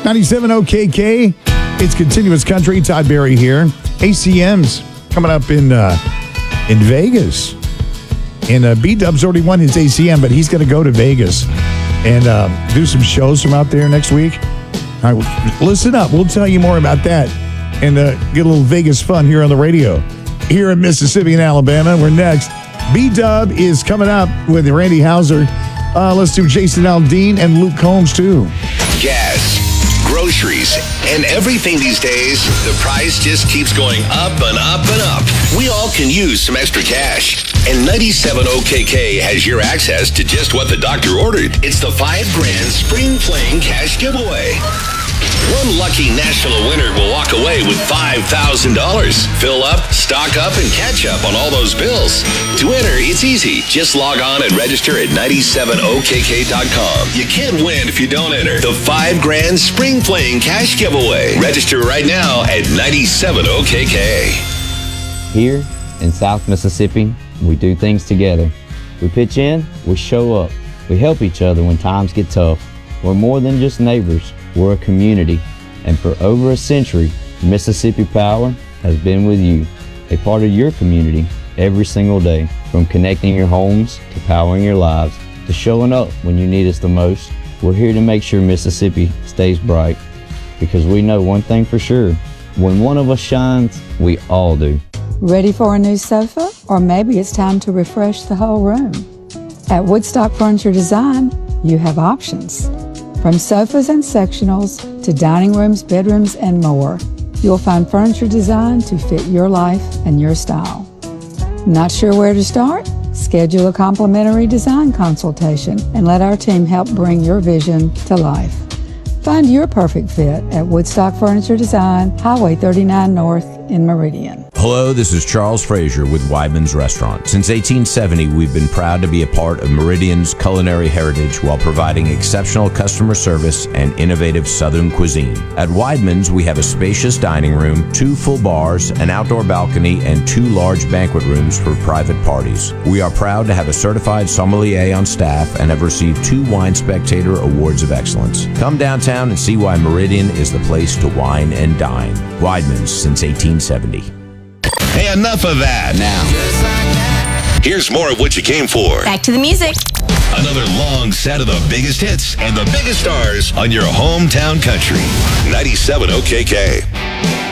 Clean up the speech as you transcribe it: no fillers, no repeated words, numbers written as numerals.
97 OKK. It's Continuous Country. Todd Berry here. ACM's coming up in Vegas. And B-Dub's already won his ACM, but he's going to go to Vegas and do some shows from out there next week. All right, listen up. We'll tell you more about that and get a little Vegas fun here on the radio. Here in Mississippi and Alabama, we're next. B-Dub is coming up with Randy Houser. Let's do Jason Aldean and Luke Combs, too. Gas, groceries, and everything these days, the price just keeps going up and up and up. We all can use some extra cash. And 97 OKK has your access to just what the doctor ordered. It's the $5,000 Spring Fling Cash Giveaway. One lucky national winner will walk away with $5,000. Fill up, stock up, and catch up on all those bills. To enter, it's easy. Just log on and register at 97okk.com. You can't win if you don't enter the $5,000 Spring Fling Cash Giveaway. Register right now at 97okk. Here in South Mississippi, we do things together. We pitch in, we show up. We help each other when times get tough. We're more than just neighbors. We're a community, and for over a century, Mississippi Power has been with you, a part of your community every single day. From connecting your homes to powering your lives to showing up when you need us the most, we're here to make sure Mississippi stays bright, because we know one thing for sure: when one of us shines, we all do. Ready for a new sofa? Or maybe it's time to refresh the whole room. At Woodstock Furniture Design, you have options. From sofas and sectionals to dining rooms, bedrooms, and more, you'll find furniture designed to fit your life and your style. Not sure where to start? Schedule a complimentary design consultation and let our team help bring your vision to life. Find your perfect fit at Woodstock Furniture Design, Highway 39 North in Meridian. Hello, this is Charles Frazier with Weidman's Restaurant. Since 1870, we've been proud to be a part of Meridian's culinary heritage while providing exceptional customer service and innovative Southern cuisine. At Weidman's, we have a spacious dining room, 2 full bars, an outdoor balcony, and 2 large banquet rooms for private parties. We are proud to have a certified sommelier on staff and have received 2 Wine Spectator Awards of Excellence. Come downtown and see why Meridian is the place to wine and dine. Weidman's since 1870. Hey, enough of that. Now, here's more of what you came for. Back to the music. Another long set of the biggest hits and the biggest stars on your hometown country. 97 OKK.